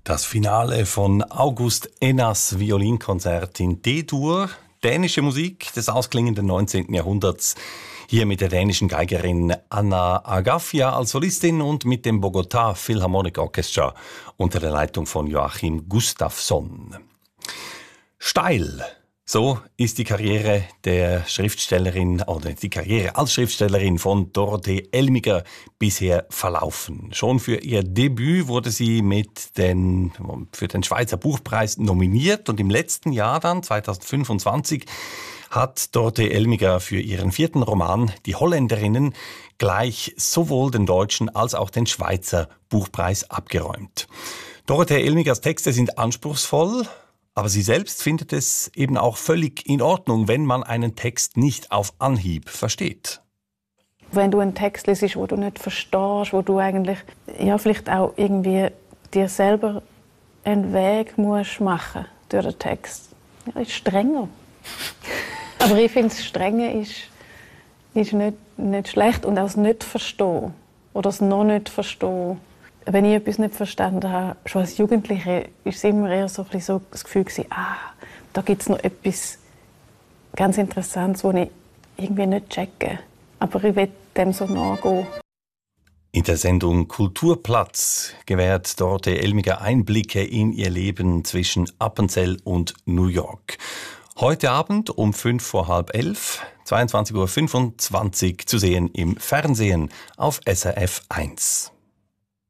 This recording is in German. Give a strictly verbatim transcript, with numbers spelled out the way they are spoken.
Das Finale von August Ennas Violinkonzert in D-Dur, dänische Musik des ausklingenden neunzehnten Jahrhunderts. Hier mit der dänischen Geigerin Anna Agafia als Solistin und mit dem Bogotá Philharmonic Orchestra unter der Leitung von Joachim Gustafsson. Steil. So ist die Karriere der Schriftstellerin oder die Karriere als Schriftstellerin von Dorothee Elmiger bisher verlaufen. Schon für ihr Debüt wurde sie mit den, für den Schweizer Buchpreis nominiert und im letzten Jahr dann, zwanzig fünfundzwanzig, hat Dorothee Elmiger für ihren vierten Roman Die Holländerinnen gleich sowohl den deutschen als auch den Schweizer Buchpreis abgeräumt. Dorothee Elmigers Texte sind anspruchsvoll, aber sie selbst findet es eben auch völlig in Ordnung, wenn man einen Text nicht auf Anhieb versteht. Wenn du einen Text liest, wo du nicht verstehst, wo du eigentlich ja, vielleicht auch irgendwie dir selber einen Weg musst machen durch den Text, ja, ist strenger. Aber ich finde, das Strenge ist, ist nicht, nicht schlecht und auch das Nicht-Verstehen oder das noch nicht verstehen. Wenn ich etwas nicht verstanden habe, schon als Jugendliche, ist es immer eher so, ein bisschen so das Gefühl gewesen, ah, da gibt es noch etwas ganz Interessantes, das ich irgendwie nicht checke. Aber ich will dem so nachgehen. In der Sendung Kulturplatz gewährt Dorothee Elmiger Einblicke in ihr Leben zwischen Appenzell und New York. Heute Abend um fünf vor halb elf, zweiundzwanzig Uhr fünfundzwanzig zu sehen im Fernsehen auf S R F eins.